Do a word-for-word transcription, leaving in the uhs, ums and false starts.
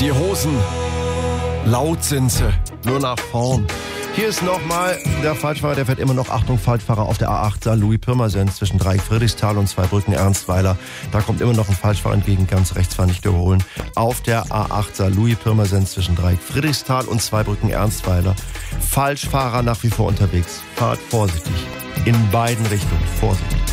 Die Hosen, laut sind sie, nur nach vorn. Hier ist nochmal der Falschfahrer, der fährt immer noch, Achtung, Falschfahrer auf der A acht, Louis-Pirmasens zwischen Dreieck Friedrichsthal und Zweibrücken Ernstweiler. Da kommt immer noch ein Falschfahrer entgegen, ganz rechts fahren, nicht überholen. Auf der A acht, Louis-Pirmasens zwischen Dreieck Friedrichsthal und Zweibrücken Ernstweiler. Falschfahrer nach wie vor unterwegs. Fahrt vorsichtig. In beiden Richtungen. Vorsicht.